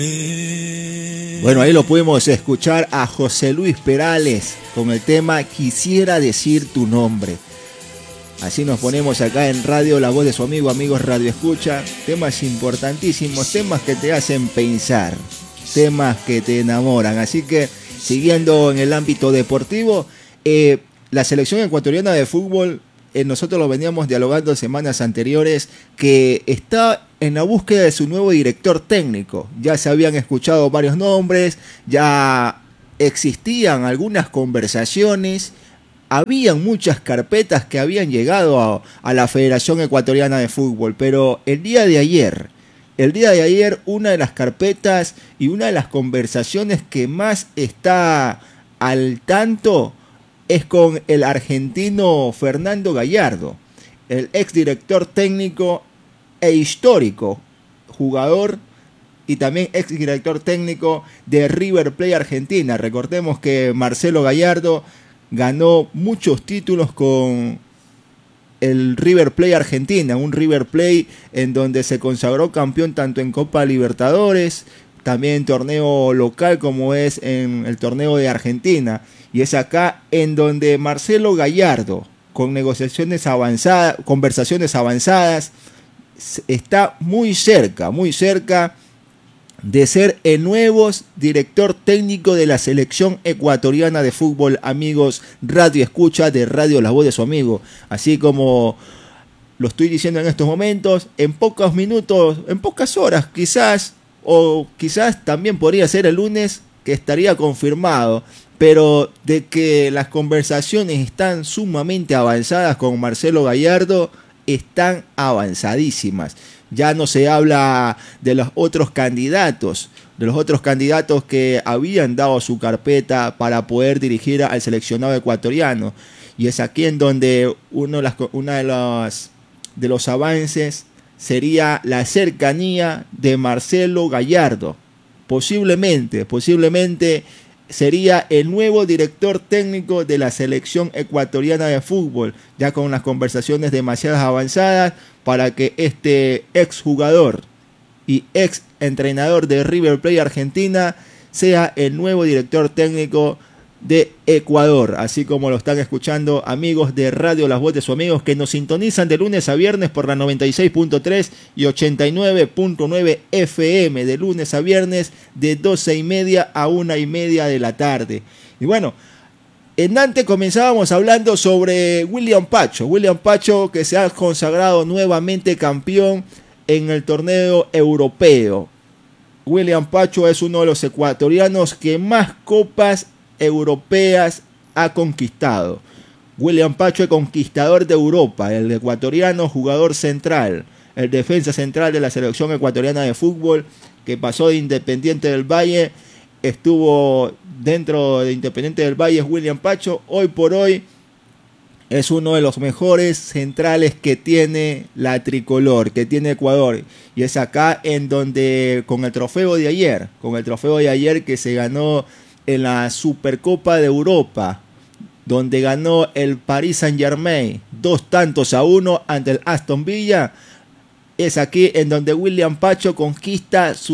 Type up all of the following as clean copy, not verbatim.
Bueno, ahí lo pudimos escuchar a José Luis Perales con el tema Quisiera decir tu nombre. Así nos ponemos acá en radio, la voz de su amigo, amigos Radio Escucha. Temas importantísimos, temas que te hacen pensar, temas que te enamoran. Así que, siguiendo en el ámbito deportivo, la selección ecuatoriana de fútbol, nosotros lo veníamos dialogando semanas anteriores, que está en la búsqueda de su nuevo director técnico. Ya se habían escuchado varios nombres, ya existían algunas conversaciones, habían muchas carpetas que habían llegado a la Federación Ecuatoriana de Fútbol, pero el día de ayer, una de las carpetas y una de las conversaciones que más está al tanto es con el argentino Fernando Gallardo, el exdirector técnico e histórico jugador y también exdirector técnico de River Plate Argentina. Recordemos que Marcelo Gallardo ganó muchos títulos con el River Plate Argentina, un River Plate en donde se consagró campeón tanto en Copa Libertadores, también en torneo local como es en el torneo de Argentina. Y es acá en donde Marcelo Gallardo, con conversaciones avanzadas, está muy cerca de ser el nuevo director técnico de la selección ecuatoriana de fútbol, amigos Radio Escucha de Radio La Voz de su amigo. Así como lo estoy diciendo en estos momentos, en pocos minutos, en pocas horas quizás, o quizás también podría ser el lunes que estaría confirmado, pero de que las conversaciones están sumamente avanzadas con Marcelo Gallardo, están avanzadísimas. Ya no se habla de los otros candidatos que habían dado su carpeta para poder dirigir al seleccionado ecuatoriano. Y es aquí en donde uno de los avances sería la cercanía de Marcelo Gallardo. Posiblemente sería el nuevo director técnico de la selección ecuatoriana de fútbol, ya con las conversaciones demasiado avanzadas para que este exjugador y ex entrenador de River Plate Argentina sea el nuevo director técnico de Ecuador, así como lo están escuchando amigos de Radio Las Voz de sus amigos que nos sintonizan de lunes a viernes por la 96.3 y 89.9 FM, de lunes a viernes de 12:30 a 1:30 de la tarde. Y bueno, en antes comenzábamos hablando sobre William Pacho que se ha consagrado nuevamente campeón en el torneo europeo. William Pacho es uno de los ecuatorianos que más copas europeas ha conquistado. William Pacho, el conquistador de Europa, el ecuatoriano jugador central, el defensa central de la selección ecuatoriana de fútbol, que pasó de Independiente del Valle, estuvo dentro de Independiente del Valle. William Pacho hoy por hoy es uno de los mejores centrales que tiene la tricolor, que tiene Ecuador. Y es acá en donde con el trofeo de ayer que se ganó en la Supercopa de Europa, donde ganó el Paris Saint-Germain 2-1 ante el Aston Villa, es aquí en donde William Pacho conquista su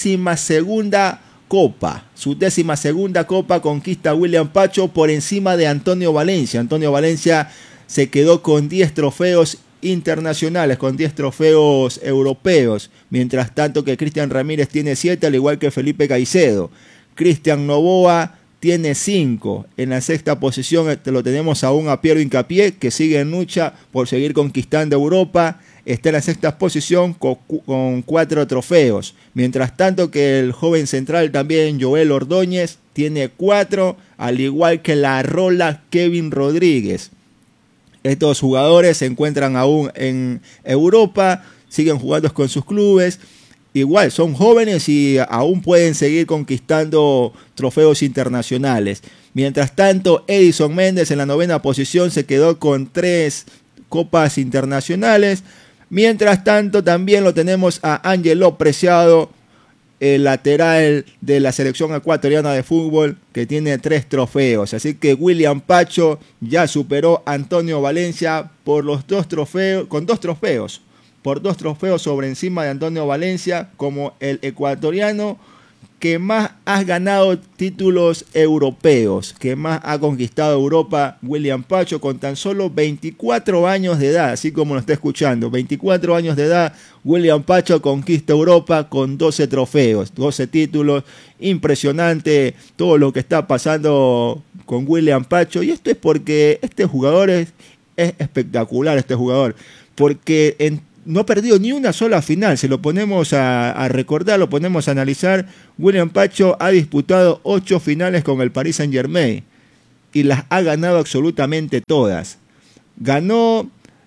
12ª copa. Su 12ª copa conquista William Pacho por encima de Antonio Valencia. Antonio Valencia se quedó con 10 trofeos internacionales, con 10 trofeos europeos, mientras tanto que Cristian Ramírez tiene 7, al igual que Felipe Caicedo. Cristian Novoa tiene 5. En la 6ª posición lo tenemos aún a Piero Hincapié, que sigue en lucha por seguir conquistando Europa. Está en la 6ª posición con 4 trofeos. Mientras tanto que el joven central también, Joel Ordóñez, tiene 4, al igual que la rola Kevin Rodríguez. Estos jugadores se encuentran aún en Europa, siguen jugando con sus clubes. Igual, son jóvenes y aún pueden seguir conquistando trofeos internacionales. Mientras tanto, Edison Méndez en la 9ª posición se quedó con 3 copas internacionales. Mientras tanto, también lo tenemos a Ángelo Preciado, el lateral de la selección ecuatoriana de fútbol, que tiene 3 trofeos. Así que William Pacho ya superó a Antonio Valencia por los 2 trofeos, con 2 trofeos. Por 2 trofeos sobre encima de Antonio Valencia como el ecuatoriano que más ha ganado títulos europeos, que más ha conquistado Europa, William Pacho, con tan solo 24 años de edad, así como lo está escuchando, 24 años de edad, William Pacho conquista Europa con 12 trofeos, 12 títulos, impresionante todo lo que está pasando con William Pacho, y esto es porque este jugador es espectacular, este jugador, porque no ha perdido ni una sola final. Si lo ponemos a recordar, lo ponemos a analizar, William Pacho ha disputado 8 finales con el Paris Saint-Germain y las ha ganado absolutamente todas. Ganó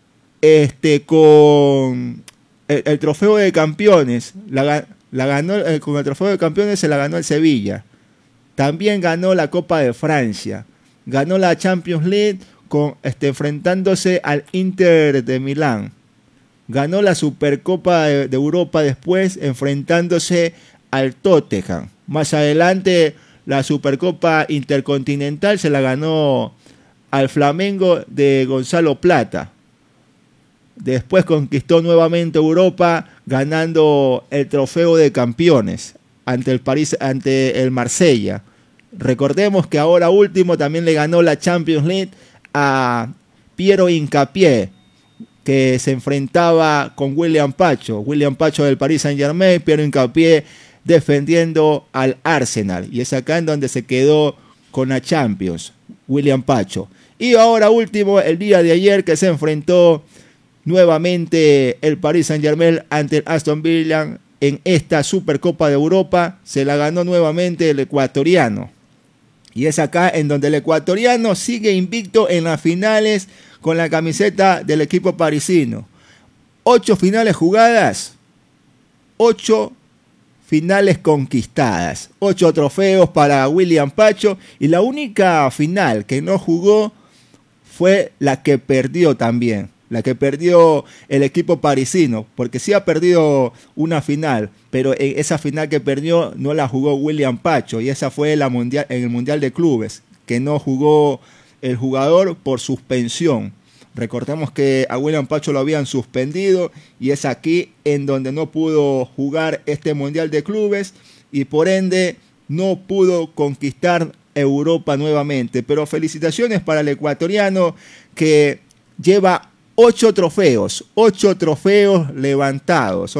con el trofeo de campeones, la ganó con el trofeo de campeones, se la ganó el Sevilla. También ganó la Copa de Francia, ganó la Champions League enfrentándose al Inter de Milán. Ganó la Supercopa de Europa después enfrentándose al Tottenham. Más adelante la Supercopa Intercontinental se la ganó al Flamengo de Gonzalo Plata. Después conquistó nuevamente Europa ganando el trofeo de campeones ante el Marsella. Recordemos que ahora último también le ganó la Champions League a Piero Hincapié, que se enfrentaba con William Pacho del Paris Saint-Germain, Piero Hincapié defendiendo al Arsenal, y es acá en donde se quedó con la Champions, William Pacho. Y ahora último, el día de ayer, que se enfrentó nuevamente el Paris Saint-Germain ante el Aston Villa en esta Supercopa de Europa, se la ganó nuevamente el ecuatoriano. Y es acá en donde el ecuatoriano sigue invicto en las finales con la camiseta del equipo parisino. 8 finales jugadas, 8 finales conquistadas, 8 trofeos para William Pacho, y la única final que no jugó fue la que perdió también, la que perdió el equipo parisino, porque sí ha perdido una final, pero en esa final que perdió no la jugó William Pacho, y esa fue en el Mundial de Clubes, que no jugó el jugador por suspensión. Recordemos que a William Pacho lo habían suspendido, y es aquí en donde no pudo jugar este Mundial de Clubes, y por ende no pudo conquistar Europa nuevamente. Pero felicitaciones para el ecuatoriano, que lleva 8 trofeos levantados,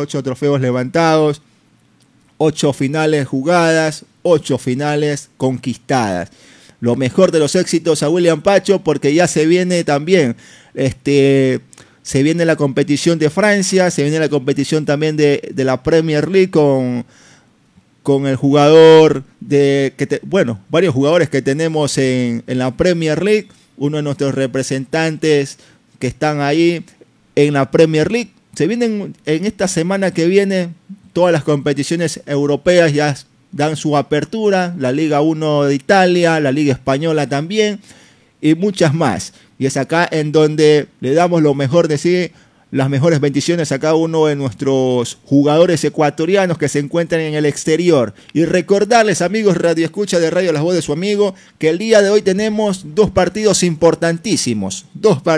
8 finales jugadas, 8 finales conquistadas. Lo mejor de los éxitos a William Pacho, porque ya se viene también, se viene la competición de Francia, se viene la competición también de la Premier League con el jugador varios jugadores que tenemos en la Premier League, uno de nuestros representantes que están ahí en la Premier League. Se vienen en esta semana que viene todas las competiciones europeas, ya dan su apertura, la Liga 1 de Italia, la Liga Española también, y muchas más. Y es acá en donde le damos lo mejor de sí, las mejores bendiciones a cada uno de nuestros jugadores ecuatorianos que se encuentran en el exterior. Y recordarles, amigos Radio Escucha de Radio Las Voz de su amigo, que el día de hoy tenemos 2 partidos importantísimos,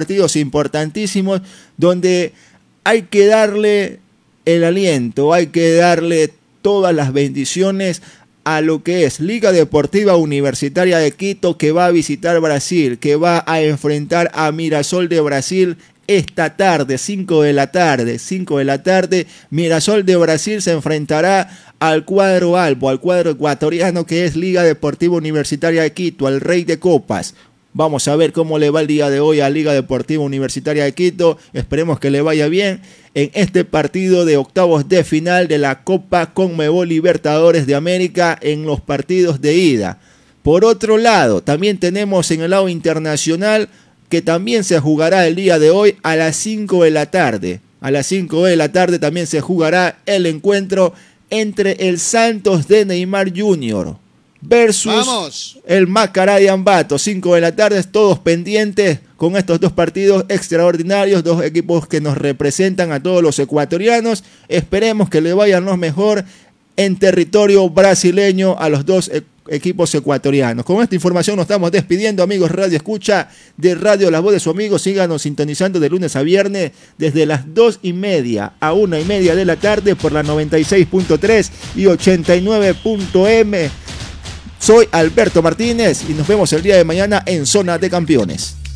donde hay que darle el aliento, hay que darle todas las bendiciones a lo que es Liga Deportiva Universitaria de Quito, que va a visitar Brasil, que va a enfrentar a Mirasol de Brasil esta tarde, 5 de la tarde. Mirasol de Brasil se enfrentará al cuadro Albo, al cuadro ecuatoriano, que es Liga Deportiva Universitaria de Quito, al Rey de Copas. Vamos a ver cómo le va el día de hoy a Liga Deportiva Universitaria de Quito. Esperemos que le vaya bien en este partido de octavos de final de la Copa Conmebol Libertadores de América, en los partidos de ida. Por otro lado, también tenemos en el lado internacional, que también se jugará el día de hoy a las 5 de la tarde. A las 5 de la tarde también se jugará el encuentro entre el Santos de Neymar Jr. versus el Macará de Ambato. 5 de la tarde, todos pendientes con estos 2 partidos extraordinarios, 2 equipos que nos representan a todos los ecuatorianos. Esperemos que le vayan los mejor en territorio brasileño a los 2 equipos ecuatorianos. Con esta información nos estamos despidiendo, amigos Radio Escucha de Radio La Voz de su amigo. Síganos sintonizando de lunes a viernes desde las 2:30 a 1:30 de la tarde por la 96.3 y 89.m. Soy Alberto Martínez y nos vemos el día de mañana en Zona de Campeones.